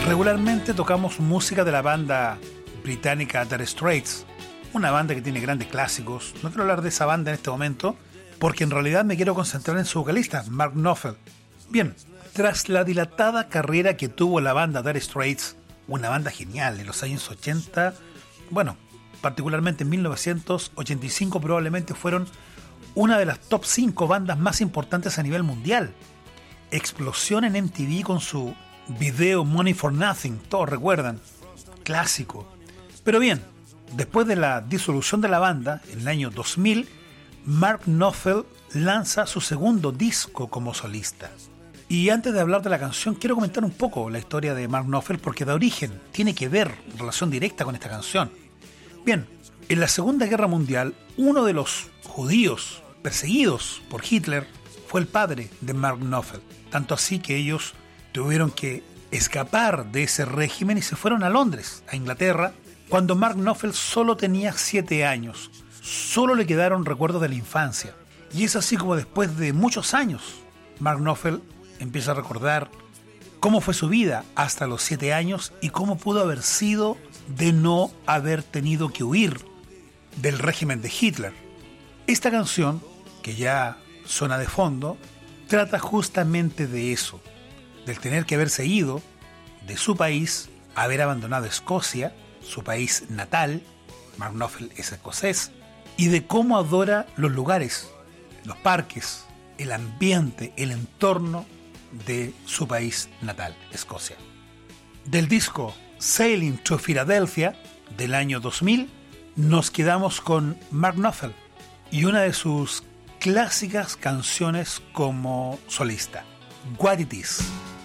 Regularmente tocamos música de la banda británica Dire Straits, una banda que tiene grandes clásicos. No quiero hablar de esa banda en este momento, porque en realidad me quiero concentrar en su vocalista, Mark Knopfler. Bien, tras la dilatada carrera que tuvo la banda Dire Straits, una banda genial en los años 80, bueno, particularmente en 1985 probablemente fueron una de las top 5 bandas más importantes a nivel mundial. Explosión en MTV con su video Money for Nothing, todos recuerdan, clásico. Pero bien, después de la disolución de la banda, en el año 2000, Mark Knopfler lanza su segundo disco como solista. Y antes de hablar de la canción, quiero comentar un poco la historia de Mark Knopfler porque da origen, tiene que ver, relación directa con esta canción. Bien, en la Segunda Guerra Mundial, uno de los judíos perseguidos por Hitler fue el padre de Mark Knopfler. Tanto así que ellos tuvieron que escapar de ese régimen y se fueron a Londres, a Inglaterra, cuando Mark Knopfler solo tenía 7 años. Solo le quedaron recuerdos de la infancia. Y es así como después de muchos años, Mark Knopfler empieza a recordar cómo fue su vida hasta los 7 años y cómo pudo haber sido de no haber tenido que huir del régimen de Hitler. Esta canción, que ya suena de fondo, trata justamente de eso, del tener que haberse ido de su país, haber abandonado Escocia, su país natal, Mark Knopfler es escocés, y de cómo adora los lugares, los parques, el ambiente, el entorno de su país natal, Escocia. Del disco Sailing to Philadelphia del año 2000, nos quedamos con Mark Knopfler y una de sus clásicas canciones como solista, What It Is.